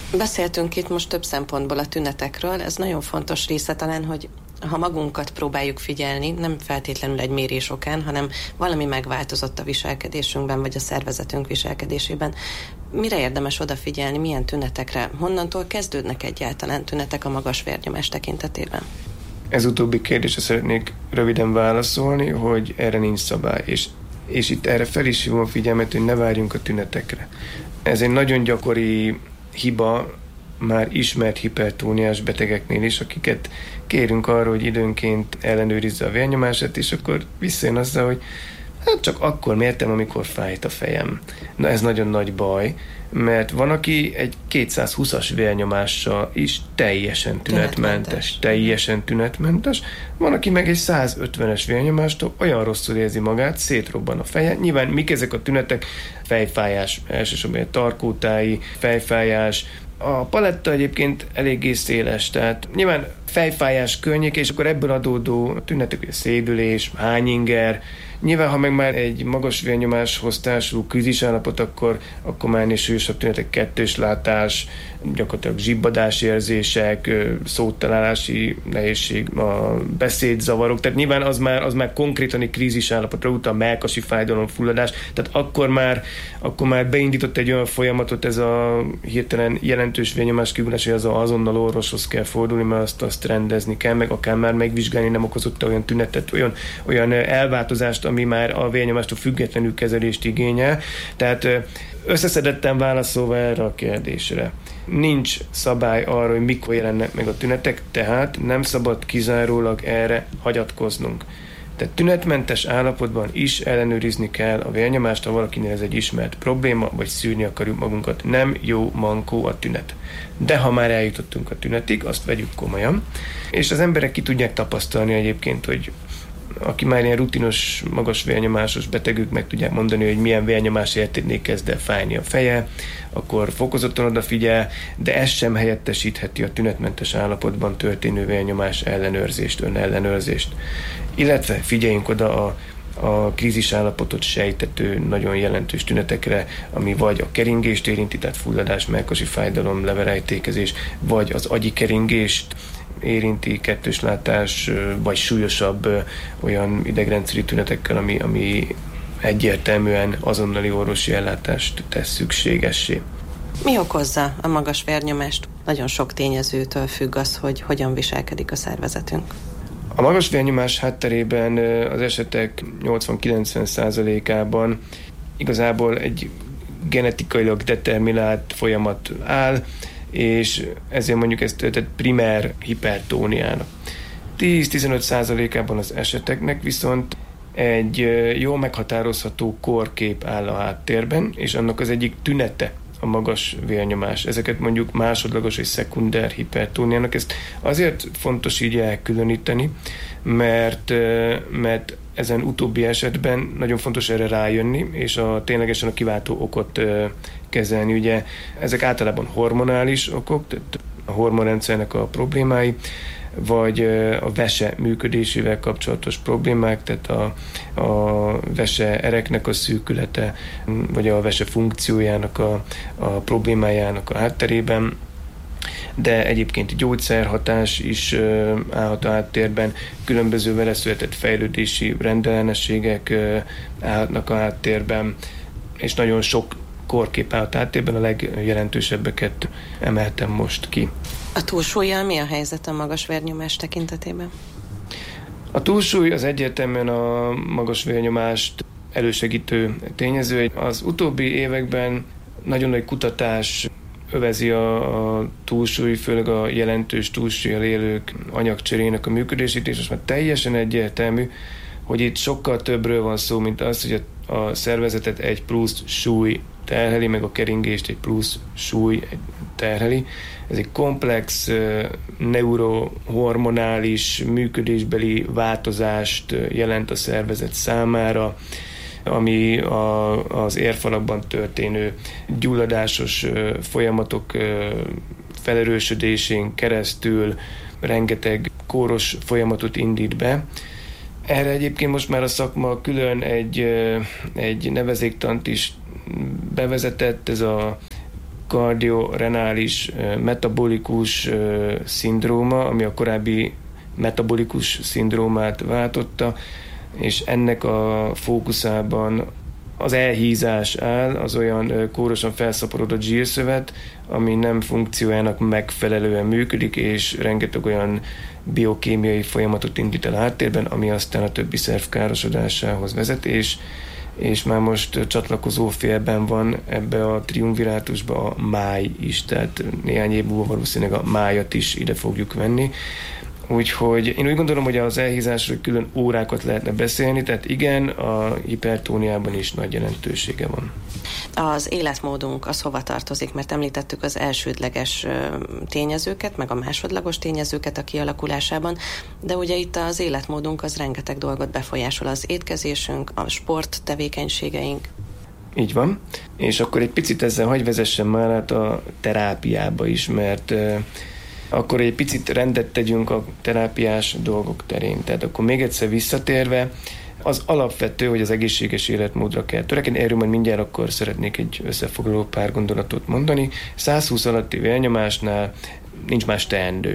Beszéltünk itt most több szempontból a tünetekről. Ez nagyon fontos része talán, hogy ha magunkat próbáljuk figyelni, nem feltétlenül egy mérés okán, hanem valami megváltozott a viselkedésünkben, vagy a szervezetünk viselkedésében. Mire érdemes odafigyelni, milyen tünetekre? Honnantól kezdődnek egyáltalán tünetek a magas vérnyomás tekintetében? Ez utóbbi kérdésre szeretnék röviden válaszolni, hogy erre nincs szabály, és itt erre fel is hívom a figyelmet, hogy ne várjunk a tünetekre. Ez egy nagyon gyakori hiba már ismert hipertóniás betegeknél is, akiket kérünk arra, hogy időnként ellenőrizze a vérnyomását, és akkor visszajön azzal, hogy hát csak akkor mértem, amikor fájt a fejem. Na ez nagyon nagy baj, mert van, aki egy 220-as vérnyomással is teljesen tünetmentes. Van, aki meg egy 150-es vérnyomástól olyan rosszul érzi magát, szétrobban a feje. Nyilván mik ezek a tünetek? Fejfájás, elsősorban tarkótáji, fejfájás. A paletta egyébként eléggé széles, tehát nyilván fejfájás környék, és akkor ebből adódó tünetek, a szédülés, hányinger. Nyilván, ha meg már egy magas vérnyomáshoz társuló krízisállapot, akkor már ennél súlyosabb tünetek, kettőslátás, gyakorlatilag zsibbadási érzések, szótalálási nehézség, a beszédzavarok, tehát nyilván az már konkrétan egy krízisállapotra utal, mellkasi fájdalom, fulladás, tehát akkor már beindított egy olyan folyamatot ez a hirtelen jelentős vérnyomás kivulás, hogy azonnal orvoshoz kell fordulni, mert azt rendezni kell, meg akár már megvizsgálni, nem okozott olyan tünetet, olyan elváltozást, ami már a vérnyomástól függetlenül kezelést igényel. Tehát összeszedetten válaszolva erre a kérdésre. Nincs szabály arra, hogy mikor jelennek meg a tünetek, tehát nem szabad kizárólag erre hagyatkoznunk. Tehát tünetmentes állapotban is ellenőrizni kell a vérnyomást, ha valakinél ez egy ismert probléma, vagy szűrni akarjuk magunkat. Nem jó mankó a tünet. De ha már eljutottunk a tünetig, azt vegyük komolyan. És az emberek ki tudják tapasztalni egyébként, hogy aki már ilyen rutinos, magas vérnyomásos betegük, meg tudják mondani, hogy milyen vérnyomás értéknél kezd el fájni a feje, akkor fokozottan odafigyel, de ez sem helyettesítheti a tünetmentes állapotban történő vérnyomás ellenőrzést, önellenőrzést. Illetve figyeljünk oda a krízisállapotot sejtető nagyon jelentős tünetekre, ami vagy a keringést érinti, tehát fulladás, mellkasi fájdalom, leverejtékezés, vagy az agyi keringést érinti, kettőslátás, vagy súlyosabb olyan idegrendszeri tünetekkel, ami egyértelműen azonnali orvosi ellátást tesz szükségessé. Mi okozza a magas vérnyomást? Nagyon sok tényezőtől függ az, hogy hogyan viselkedik a szervezetünk. A magas vérnyomás hátterében az esetek 80-90%-ában igazából egy genetikailag determinált folyamat áll, és ezért mondjuk ezt primer hipertóniának. 10-15%-ában az eseteknek viszont egy jól meghatározható kórkép áll a háttérben, és annak az egyik tünete a magas vérnyomás. Ezeket mondjuk másodlagos és szekunder hipertóniának. Ezt azért fontos így elkülöníteni, mert ezen utóbbi esetben nagyon fontos erre rájönni, és ténylegesen a kiváltó okot kezelni. Ugye ezek általában hormonális okok, tehát a hormonrendszernek a problémái, vagy a vese működésével kapcsolatos problémák, tehát a vese ereknek a szűkülete, vagy a vese funkciójának a problémájának a hátterében, de egyébként gyógyszerhatás is állhat a háttérben, különböző vele született fejlődési rendellenességek állhatnak a háttérben, és nagyon sok kórkép állt háttérben, a legjelentősebbeket emeltem most ki. A túlsúllyal mi a helyzet a magas vérnyomás tekintetében? A túlsúly az egyértelműen a magas vérnyomást elősegítő tényező. Az utóbbi években nagyon nagy kutatás övezi a túlsúly, főleg a jelentős túlsúllyal élők anyagcserének a működését, és most már teljesen egyértelmű, hogy itt sokkal többről van szó, mint az, hogy a szervezetet egy plusz súly terheli, meg a keringést egy plusz súly terheli. Ez egy komplex neurohormonális működésbeli változást jelent a szervezet számára, ami az érfalakban történő gyulladásos folyamatok felerősödésén keresztül rengeteg kóros folyamatot indít be. Erre egyébként most már a szakma külön egy nevezéktant is bevezetett, ez a kardiorenális metabolikus szindróma, ami a korábbi metabolikus szindrómát váltotta, és ennek a fókuszában az elhízás áll, az olyan kórosan felszaporodott zsírszövet, ami nem funkciójának megfelelően működik, és rengeteg olyan biokémiai folyamatot indít el háttérben, ami aztán a többi szerv károsodásához vezet, és már most csatlakozó félben van ebbe a triumvirátusba a máj is, tehát néhány év múlva valószínűleg a májat is ide fogjuk venni. Úgyhogy én úgy gondolom, hogy az elhízásról külön órákat lehetne beszélni, tehát igen, a hipertóniában is nagy jelentősége van. Az életmódunk az hova tartozik, mert említettük az elsődleges tényezőket, meg a másodlagos tényezőket a kialakulásában, de ugye itt az életmódunk az rengeteg dolgot befolyásol, az étkezésünk, a sport tevékenységeink. Így van, és akkor egy picit ezzel hagyj vezessen már át a terápiába is, mert akkor egy picit rendet tegyünk a terápiás dolgok terén. Tehát akkor még egyszer visszatérve, az alapvető, hogy az egészséges életmódra kell törekedni. Erről majd mindjárt akkor szeretnék egy összefoglaló pár gondolatot mondani. 120 alatti vérnyomásnál nincs más teendő.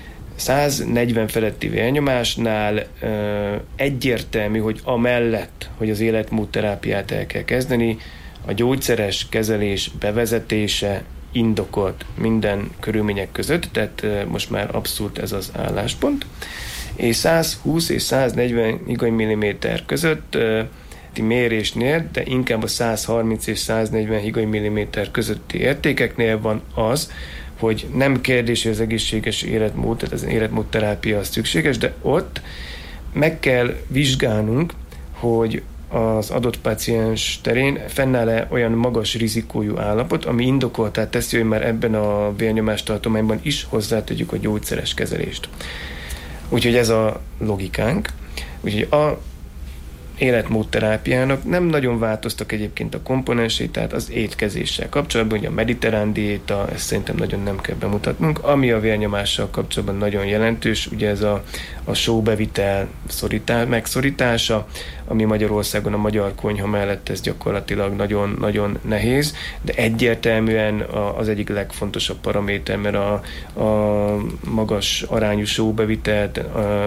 140 feletti vérnyomásnál egyértelmű, hogy amellett, hogy az életmódterápiát el kell kezdeni, a gyógyszeres kezelés bevezetése indokolt minden körülmények között, tehát most már abszolút ez az álláspont. És 120 és 140 higany-milliméter között mérésnél, de inkább a 130 és 140 higany-milliméter közötti értékeknél van az, hogy nem kérdés, hogy az egészséges életmód, tehát az életmódterápia az szükséges, de ott meg kell vizsgálnunk, hogy az adott páciens terén fennáll-e olyan magas rizikójú állapot, ami indokoltá teszi, hogy már ebben a vérnyomástartományban is hozzátegyük a gyógyszeres kezelést. Úgyhogy ez a logikánk. Úgyhogy a életmódterápiának nem nagyon változtak egyébként a komponensei, tehát az étkezéssel kapcsolatban, ugye a mediterrán diéta, ezt szerintem nagyon nem kell bemutatnunk. Ami a vérnyomással kapcsolatban nagyon jelentős, ugye ez a sóbevitel megszorítása, ami Magyarországon a magyar konyha mellett ez gyakorlatilag nagyon-nagyon nehéz, de egyértelműen az egyik legfontosabb paraméter, mert a magas arányú sóbevitelt,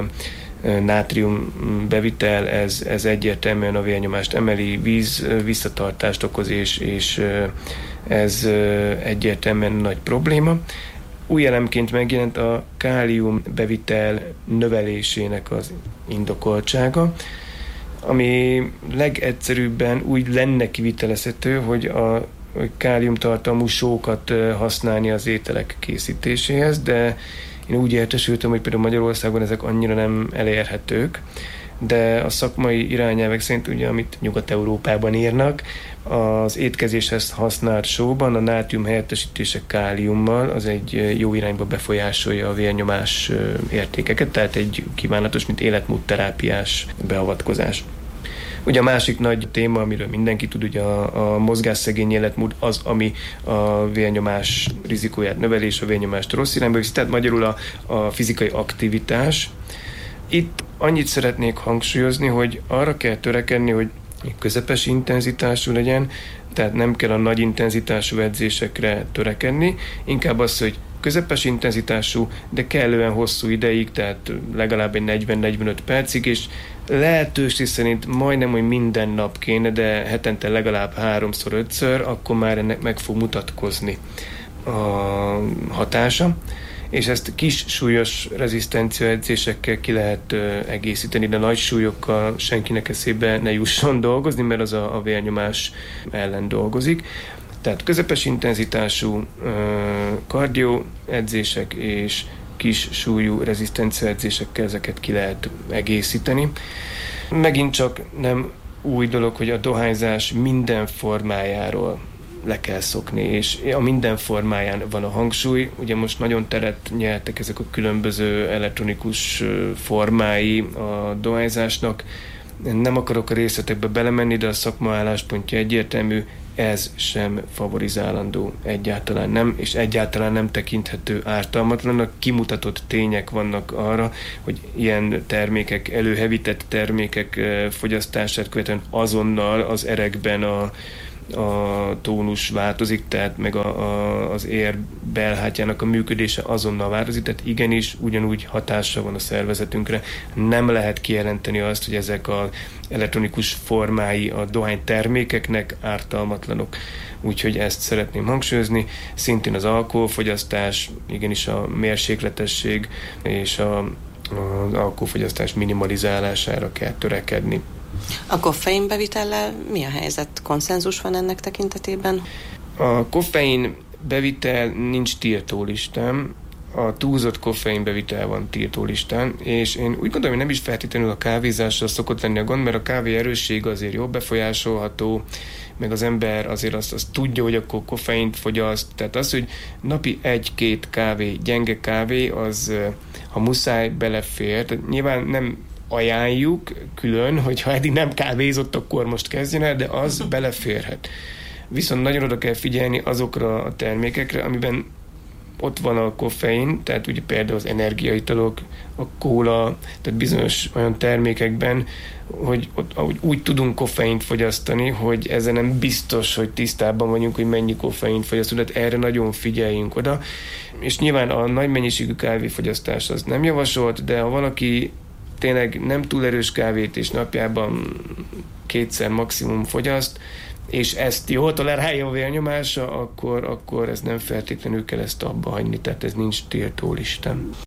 nátrium bevitel, ez egyértelműen a vérnyomást emeli, víz visszatartást okoz, és ez egyértelműen nagy probléma. Új elemként megjelent a kálium bevitel növelésének az indokoltsága, ami legegyszerűbben úgy lenne kivitelezhető, hogy a káliumtartalmú sókat használni az ételek készítéséhez, de én úgy értesültem, hogy például Magyarországon ezek annyira nem elérhetők, de a szakmai irányelvek szerint, ugye, amit Nyugat-Európában írnak, az étkezéshez használt sóban a nátrium helyettesítése káliummal az egy jó irányba befolyásolja a vérnyomás értékeket, tehát egy kívánatos, mint életmódterápiás beavatkozás. Ugye a másik nagy téma, amiről mindenki tud, ugye a mozgásszegény életmód az, ami a vérnyomás rizikóját növelés, a vérnyomást rossz irányba viszi, tehát magyarul a fizikai aktivitás. Itt annyit szeretnék hangsúlyozni, hogy arra kell törekedni, hogy közepes intenzitású legyen, tehát nem kell a nagy intenzitású edzésekre törekedni, inkább az, hogy közepes intenzitású, de kellően hosszú ideig, tehát legalább egy 40-45 percig, és lehetőség szerint majdnem, hogy minden nap kéne, de hetente legalább 3-5-ször, akkor már ennek meg fog mutatkozni a hatása, és ezt kis súlyos rezisztencia edzésekkel ki lehet egészíteni, de nagy súlyokkal senkinek eszébe ne jusson dolgozni, mert az a vérnyomás ellen dolgozik. Tehát közepes intenzitású kardió edzések és kis súlyú rezisztencia edzésekkel ezeket ki lehet egészíteni. Megint csak nem új dolog, hogy a dohányzás minden formájáról le kell szokni, és a minden formáján van a hangsúly. Ugye most nagyon teret nyertek ezek a különböző elektronikus formái a dohányzásnak. Nem akarok a részletekbe belemenni, de a szakma álláspontja egyértelmű, ez sem favorizálandó, egyáltalán nem, és egyáltalán nem tekinthető ártalmatlannak. Kimutatott tények vannak arra, hogy ilyen termékek, előhevített termékek fogyasztását követően azonnal az erekben a tónus változik, tehát meg az ér belhátjának a működése azonnal változik, tehát igenis ugyanúgy hatással van a szervezetünkre. Nem lehet kijelenteni azt, hogy ezek az elektronikus formái a dohány termékeknek ártalmatlanok. Úgyhogy ezt szeretném hangsúlyozni. Szintén az alkoholfogyasztás, igenis a mérsékletesség és az alkoholfogyasztás minimalizálására kell törekedni. A koffein bevitellel mi a helyzet? Konszenzus van ennek tekintetében? A koffein bevitel nincs tiltólistán, a túlzott koffein bevitel van tiltólistán, és én úgy gondolom, hogy nem is feltétlenül a kávézással szokott lenni a gond, mert a kávé erőssége azért jól befolyásolható, meg az ember azért azt tudja, hogy akkor koffeint fogyaszt. Tehát az, hogy napi 1-2 kávé, gyenge kávé, az ha muszáj belefér. Tehát nyilván nem ajánljuk külön, hogy ha eddig nem kávézott, akkor most kezdjen el, de az beleférhet. Viszont nagyon oda kell figyelni azokra a termékekre, amiben ott van a koffein, tehát ugye például az energiaitalok, a kóla, tehát bizonyos olyan termékekben, hogy ott, úgy tudunk koffeint fogyasztani, hogy ezen nem biztos, hogy tisztában vagyunk, hogy mennyi koffeint fogyasztunk, tehát erre nagyon figyeljünk oda. És nyilván a nagy mennyiségű kávéfogyasztás az nem javasolt, de ha valaki tényleg nem túl erős kávét és napjában 2-szer maximum fogyaszt, és ezt jól tolerálja a vérnyomása, akkor ez nem feltétlenül kell ezt abba hagyni, tehát ez nincs tiltólistán.